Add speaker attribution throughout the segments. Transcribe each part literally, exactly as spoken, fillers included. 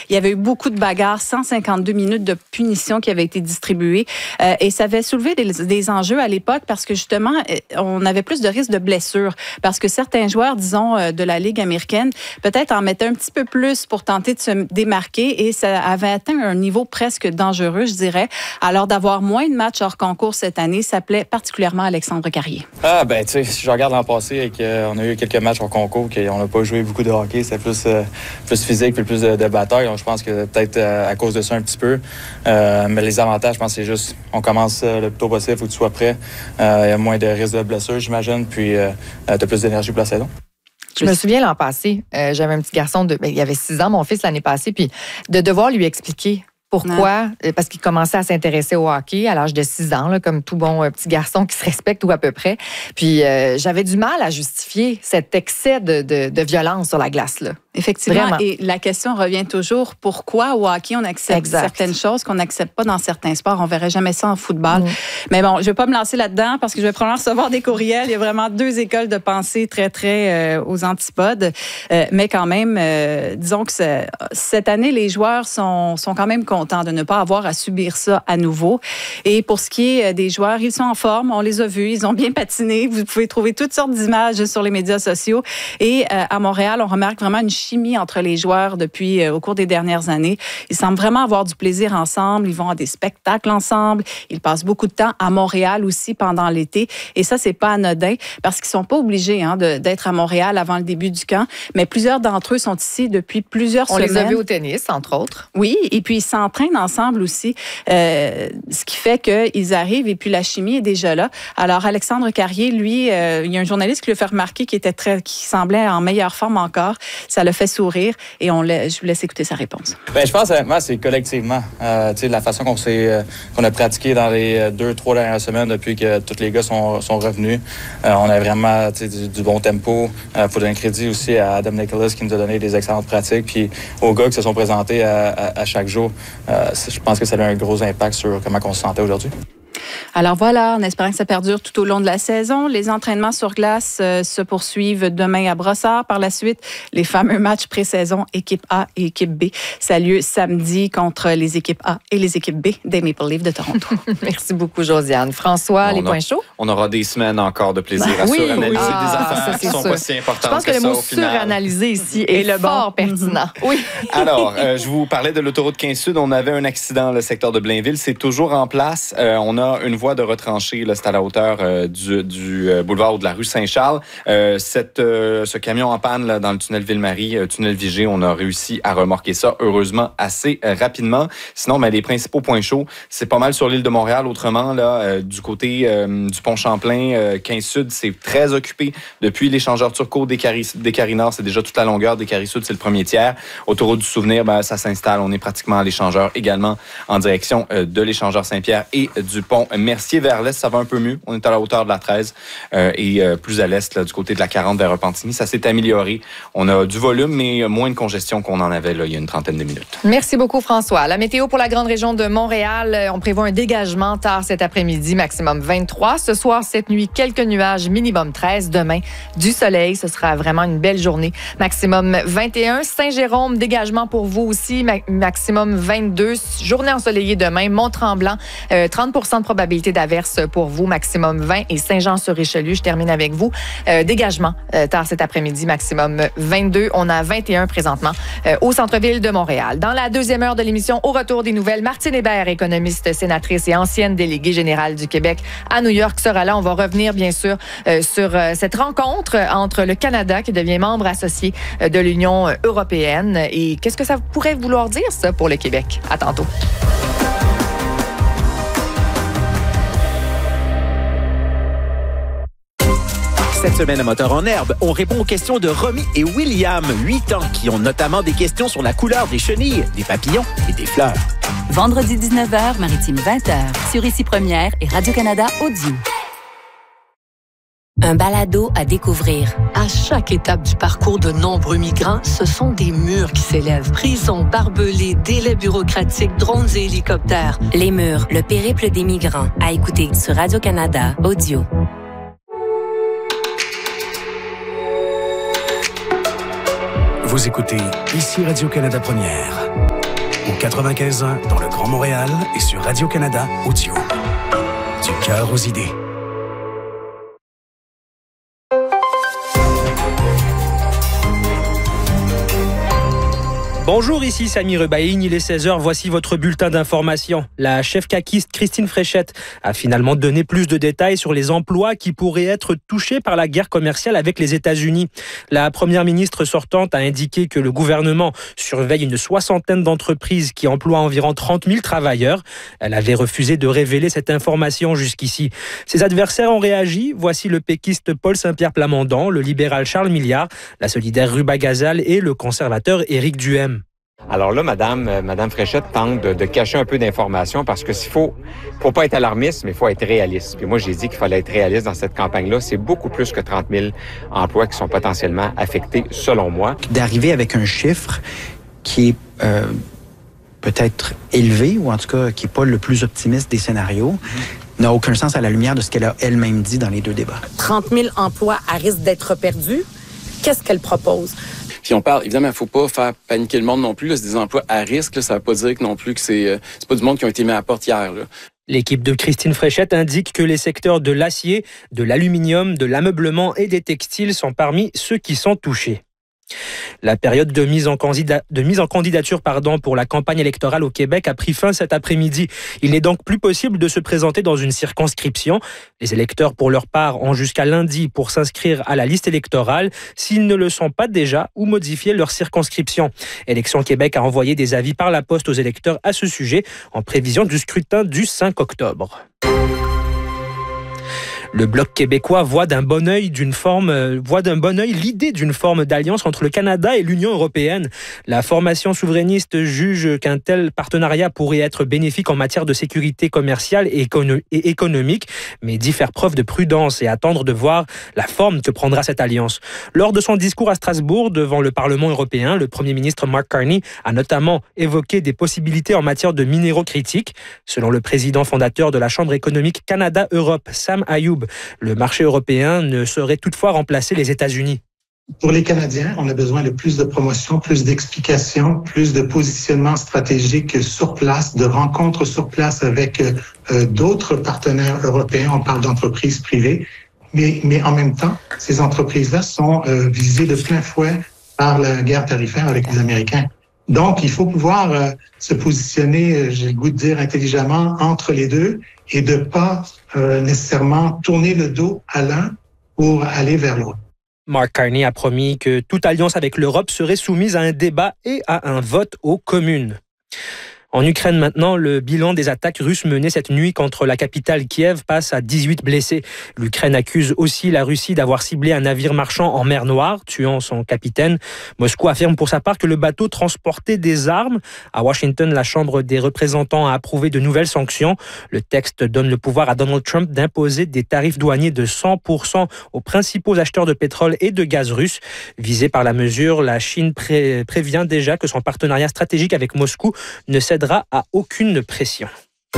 Speaker 1: Il y avait eu beaucoup de bagarres, cent cinquante-deux minutes de punition qui avaient été distribuées. Euh, et ça avait soulevé des, des enjeux à l'époque parce que justement, on avait plus de risques de blessures. Parce que certains joueurs, disons, de la Ligue américaine, peut-être en mettaient un petit peu plus pour tenter de se démarquer et ça avait atteint un niveau presque dangereux, je dirais. Alors, d'avoir moins de matchs hors concours cette année, ça plaît particulièrement à Alexandre Carrier.
Speaker 2: Ah, ben, tu sais, si je regarde l'an passé et qu'on a eu quelques matchs hors concours, qu'on n'a pas joué beaucoup de hockey, c'était plus, euh, plus physique puis plus de, de bataille. Donc, je pense que peut-être euh, à cause de ça un petit peu. Euh, mais les avantages, je pense que c'est juste, on commence euh, le plus tôt possible, il faut que tu sois prêt. Euh, il y a moins de risques de blessures, j'imagine, puis euh, tu as plus d'énergie pour la saison.
Speaker 3: Je me souviens l'an passé, euh, j'avais un petit garçon, de, ben, il avait six ans, mon fils, l'année passée, puis de devoir lui expliquer pourquoi, non. Parce qu'il commençait à s'intéresser au hockey à l'âge de six ans, là, comme tout bon euh, petit garçon qui se respecte ou à peu près. Puis euh, j'avais du mal à justifier cet excès de, de, de violence sur la glace, là.
Speaker 1: Effectivement.
Speaker 3: Vraiment.
Speaker 1: Et la question revient toujours, pourquoi au hockey, on accepte exact. certaines choses qu'on n'accepte pas dans certains sports? On ne verrait jamais ça en football. Mmh. Mais bon, je ne vais pas me lancer là-dedans parce que je vais probablement recevoir des courriels. Il y a vraiment deux écoles de pensée très, très euh, aux antipodes. Euh, mais quand même, euh, disons que cette année, les joueurs sont, sont quand même contents de ne pas avoir à subir ça à nouveau. Et pour ce qui est des joueurs, ils sont en forme. On les a vus. Ils ont bien patiné. Vous pouvez trouver toutes sortes d'images sur les médias sociaux. Et euh, à Montréal, on remarque vraiment une chimie entre les joueurs depuis euh, au cours des dernières années. Ils semblent vraiment avoir du plaisir ensemble. Ils vont à des spectacles ensemble. Ils passent beaucoup de temps à Montréal aussi pendant l'été. Et ça, c'est pas anodin parce qu'ils sont pas obligés hein, de, d'être à Montréal avant le début du camp. Mais plusieurs d'entre eux sont ici depuis plusieurs
Speaker 3: On
Speaker 1: semaines.
Speaker 3: On les a vus au tennis, entre autres.
Speaker 1: Oui, et puis ils s'entraînent ensemble aussi. Euh, ce qui fait qu'ils arrivent et puis la chimie est déjà là. Alors, Alexandre Carrier, lui, euh, il y a un journaliste qui lui a fait remarquer qu'il était très, qui semblait en meilleure forme encore. Ça le fait sourire et on la, je vous laisse écouter sa réponse.
Speaker 2: Bien, je pense que c'est collectivement. Euh, tu sais, la façon qu'on, s'est, euh, qu'on a pratiqué dans les deux, trois dernières semaines depuis que tous les gars sont, sont revenus. Euh, on a vraiment du, du bon tempo. Il euh, faut donner un crédit aussi à Adam Nicholas qui nous a donné des excellentes pratiques. Puis aux gars qui se sont présentés à, à, à chaque jour. Euh, je pense que ça a un gros impact sur comment on se sentait aujourd'hui.
Speaker 1: Alors voilà, en espérant que ça perdure tout au long de la saison. Les entraînements sur glace euh, se poursuivent demain à Brossard. Par la suite, les fameux matchs pré-saison équipe A et équipe B. Ça a lieu samedi contre les équipes A et les équipes B des Maple Leafs de Toronto.
Speaker 3: Merci beaucoup, Josiane. François,
Speaker 4: on
Speaker 3: les
Speaker 4: a,
Speaker 3: points chauds?
Speaker 4: On aura des semaines encore de plaisir à
Speaker 3: oui,
Speaker 4: suranalyser
Speaker 3: oui.
Speaker 4: des
Speaker 3: Ah,
Speaker 4: affaires
Speaker 3: ça,
Speaker 4: qui ne sont
Speaker 3: sûr.
Speaker 4: pas si importantes que,
Speaker 3: Je pense que, que
Speaker 4: ça
Speaker 3: le mot
Speaker 4: au final.
Speaker 3: suranalyser ici est, est le fort bon. pertinent. Oui.
Speaker 4: Alors, euh, je vous parlais de l'autoroute quinze Sud. On avait un accident dans le secteur de Blainville. C'est toujours en place. Euh, on a une voie de retranchée. Là, c'est à la hauteur euh, du, du euh, boulevard ou de la rue Saint-Charles. Euh, cette, euh, ce camion en panne là, dans le tunnel Ville-Marie, euh, tunnel Vigée, on a réussi à remorquer ça, heureusement, assez euh, rapidement. Sinon, ben, les principaux points chauds, c'est pas mal sur l'île de Montréal. Autrement, là, euh, du côté euh, du pont Champlain, euh, quinze Sud, c'est très occupé. Depuis l'échangeur Turcot des Carinards, c'est déjà toute la longueur. Des Caris-Sud, c'est le premier tiers. Autoroute du Souvenir, ben, ça s'installe. On est pratiquement à l'échangeur également en direction euh, de l'échangeur Saint-Pierre et du pont Mercier vers l'est. Ça va un peu mieux. On est à la hauteur de la treize euh, et euh, plus à l'est, là, du côté de la quarante vers Repentigny. Ça s'est amélioré. On a du volume, mais moins de congestion qu'on en avait là, il y a une trentaine de minutes.
Speaker 3: Merci beaucoup, François. La météo pour la grande région de Montréal, on prévoit un dégagement tard cet après-midi, maximum vingt-trois. Ce soir, cette nuit, quelques nuages, minimum treize. Demain, du soleil. Ce sera vraiment une belle journée. Maximum vingt et un. Saint-Jérôme, dégagement pour vous aussi, ma- maximum vingt-deux. Journée ensoleillée demain. Mont-Tremblant, euh, trente pour cent de probabilité d'averse pour vous, maximum vingt. Et Saint-Jean-sur-Richelieu, je termine avec vous. Euh, dégagement euh, tard cet après-midi, maximum vingt-deux. On a vingt et un présentement euh, au centre-ville de Montréal. Dans la deuxième heure de l'émission, au retour des nouvelles, Martine Hébert, économiste, sénatrice et ancienne déléguée générale du Québec à New York, sera là. On va revenir, bien sûr, euh, sur euh, cette rencontre entre le Canada, qui devient membre associé euh, de l'Union européenne. Et qu'est-ce que ça pourrait vouloir dire, ça, pour le Québec? À tantôt.
Speaker 5: Cette semaine à Moteur en herbe, on répond aux questions de Romy et William, huit ans, qui ont notamment des questions sur la couleur des chenilles, des papillons et des fleurs.
Speaker 6: Vendredi dix-neuf heures, Maritime vingt heures, sur Ici Première et Radio-Canada Audio.
Speaker 7: Un balado à découvrir.
Speaker 8: À chaque étape du parcours de nombreux migrants, ce sont des murs qui s'élèvent. Prisons, barbelés, délais bureaucratiques, drones et hélicoptères.
Speaker 7: Les murs, le périple des migrants. À écouter sur Radio-Canada Audio.
Speaker 9: Vous écoutez Ici Radio-Canada Première. au quatre-vingt-quinze ans dans le Grand Montréal et sur Radio-Canada Audio. Du cœur aux idées.
Speaker 10: Bonjour, ici Samy Rebaïgne, il est seize heures, voici votre bulletin d'information. La chef caquiste Christine Fréchette a finalement donné plus de détails sur les emplois qui pourraient être touchés par la guerre commerciale avec les États-Unis. La première ministre sortante a indiqué que le gouvernement surveille une soixantaine d'entreprises qui emploient environ trente mille travailleurs. Elle avait refusé de révéler cette information jusqu'ici. Ses adversaires ont réagi. Voici le péquiste Paul Saint-Pierre Plamondon, le libéral Charles Milliard, la solidaire Ruba Gazal et le conservateur Éric Duhem.
Speaker 11: Alors là, Madame, euh, Madame Fréchette tente de, de cacher un peu d'informations parce que s'il faut, faut pas être alarmiste, mais il faut être réaliste. Puis moi, j'ai dit qu'il fallait être réaliste dans cette campagne-là. C'est beaucoup plus que trente mille emplois qui sont potentiellement affectés, selon moi.
Speaker 12: D'arriver avec un chiffre qui est euh, peut-être élevé, ou en tout cas qui n'est pas le plus optimiste des scénarios, mmh. n'a aucun sens à la lumière de ce qu'elle a elle-même dit dans les deux débats.
Speaker 13: trente mille emplois à risque d'être perdus. Qu'est-ce qu'elle propose?
Speaker 14: Puis on parle, évidemment, il ne faut pas faire paniquer le monde non plus. Là, c'est des emplois à risque. Là, ça ne veut pas dire que non plus que c'est, euh, c'est pas du monde qui ont été mis à la porte hier. Là.
Speaker 10: L'équipe de Christine Fréchette indique que les secteurs de l'acier, de l'aluminium, de l'ameublement et des textiles sont parmi ceux qui sont touchés. La période de mise en, candida- de mise en candidature pardon, pour la campagne électorale au Québec a pris fin cet après-midi. Il n'est donc plus possible de se présenter dans une circonscription. Les électeurs, pour leur part, ont jusqu'à lundi pour s'inscrire à la liste électorale s'ils ne le sont pas déjà ou modifier leur circonscription. Élections Québec a envoyé des avis par la poste aux électeurs à ce sujet en prévision du scrutin du cinq octobre. Le Bloc québécois voit d'un bon œil d'une forme, euh, voit d'un bon œil l'idée d'une forme d'alliance entre le Canada et l'Union européenne. La formation souverainiste juge qu'un tel partenariat pourrait être bénéfique en matière de sécurité commerciale et, écono- et économique, mais dit faire preuve de prudence et attendre de voir la forme que prendra cette alliance. Lors de son discours à Strasbourg devant le Parlement européen, le Premier ministre Mark Carney a notamment évoqué des possibilités en matière de minéraux critiques. Selon le président fondateur de la Chambre économique Canada-Europe, Sam Ayoub, le marché européen ne saurait toutefois remplacer les États-Unis.
Speaker 15: Pour les Canadiens, on a besoin de plus de promotion, plus d'explications, plus de positionnement stratégique sur place, de rencontres sur place avec euh, d'autres partenaires européens. On parle d'entreprises privées, mais, mais en même temps, ces entreprises-là sont euh, visées de plein fouet par la guerre tarifaire avec les Américains. Donc, il faut pouvoir euh, se positionner, euh, j'ai le goût de dire, intelligemment entre les deux et de pas euh, nécessairement tourner le dos à l'un pour aller vers l'autre.
Speaker 10: Mark Carney a promis que toute alliance avec l'Europe serait soumise à un débat et à un vote aux communes. En Ukraine maintenant, le bilan des attaques russes menées cette nuit contre la capitale Kiev passe à dix-huit blessés. L'Ukraine accuse aussi la Russie d'avoir ciblé un navire marchand en mer Noire, tuant son capitaine. Moscou affirme pour sa part que le bateau transportait des armes. À Washington, la Chambre des représentants a approuvé de nouvelles sanctions. Le texte donne le pouvoir à Donald Trump d'imposer des tarifs douaniers de cent pour cent aux principaux acheteurs de pétrole et de gaz russes. Visée par la mesure, la Chine pré- prévient déjà que son partenariat stratégique avec Moscou ne cède à aucune pression.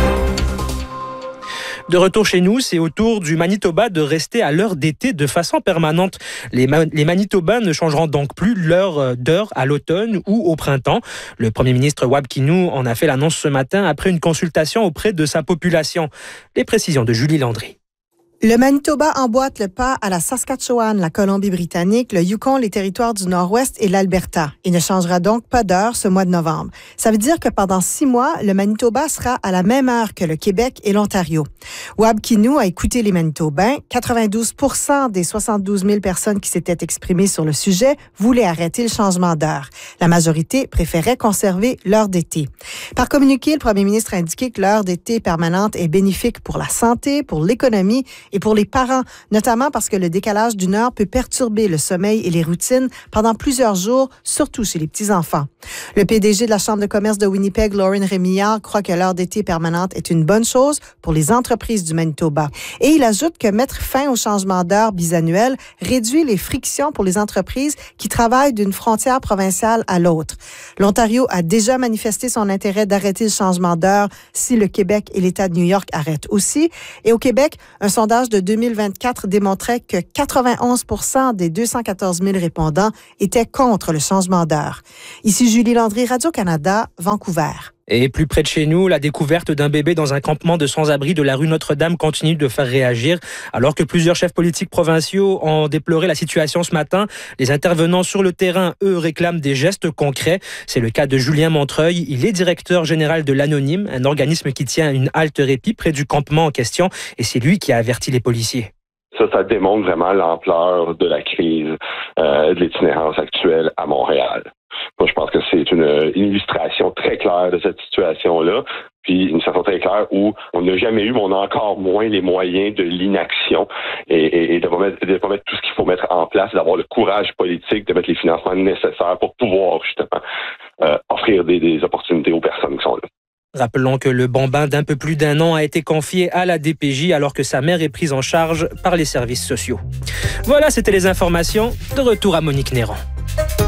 Speaker 10: De retour chez nous, c'est au tour du Manitoba de rester à l'heure d'été de façon permanente. Les, Ma- les Manitobains ne changeront donc plus l'heure d'heure à l'automne ou au printemps. Le premier ministre Wab Kinew en a fait l'annonce ce matin après une consultation auprès de sa population. Les précisions de Julie Landry.
Speaker 16: Le Manitoba emboîte le pas à la Saskatchewan, la Colombie-Britannique, le Yukon, les territoires du Nord-Ouest et l'Alberta. Il ne changera donc pas d'heure ce mois de novembre. Ça veut dire que pendant six mois, le Manitoba sera à la même heure que le Québec et l'Ontario. Wab Kinew a écouté les Manitobains. quatre-vingt-douze pour cent des soixante-douze mille personnes qui s'étaient exprimées sur le sujet voulaient arrêter le changement d'heure. La majorité préférait conserver l'heure d'été. Par communiqué, le premier ministre a indiqué que l'heure d'été permanente est bénéfique pour la santé, pour l'économie et pour les parents, notamment parce que le décalage d'une heure peut perturber le sommeil et les routines pendant plusieurs jours, surtout chez les petits-enfants. Le P D G de la Chambre de commerce de Winnipeg, Lauren Rémillard, croit que l'heure d'été permanente est une bonne chose pour les entreprises du Manitoba. Et il ajoute que mettre fin au changement d'heure bisannuel réduit les frictions pour les entreprises qui travaillent d'une frontière provinciale à l'autre. L'Ontario a déjà manifesté son intérêt d'arrêter le changement d'heure si le Québec et l'État de New York arrêtent aussi. Et au Québec, un sondage sondage de deux mille vingt-quatre démontrait que quatre-vingt-onze pour cent des deux cent quatorze mille répondants étaient contre le changement d'heure. Ici Julie Landry, Radio-Canada, Vancouver.
Speaker 10: Et plus près de chez nous, la découverte d'un bébé dans un campement de sans-abri de la rue Notre-Dame continue de faire réagir. Alors que plusieurs chefs politiques provinciaux ont déploré la situation ce matin, les intervenants sur le terrain, eux, réclament des gestes concrets. C'est le cas de Julien Montreuil. Il est directeur général de l'Anonyme, un organisme qui tient une halte répit près du campement en question. Et c'est lui qui a averti les policiers.
Speaker 17: Ça, ça démontre vraiment l'ampleur de la crise euh, de l'itinérance actuelle à Montréal. Moi, je pense que c'est une, une illustration très claire de cette situation-là, puis une situation très claire où on n'a jamais eu, mais on a encore moins les moyens de l'inaction et, et, et de ne pas mettre, de pas mettre tout ce qu'il faut mettre en place, d'avoir le courage politique, de mettre les financements nécessaires pour pouvoir justement euh, offrir des, des opportunités aux personnes qui sont là.
Speaker 10: Rappelons que le bambin d'un peu plus d'un an a été confié à la D P J alors que sa mère est prise en charge par les services sociaux. Voilà, c'était les informations. De retour à Monique Néron.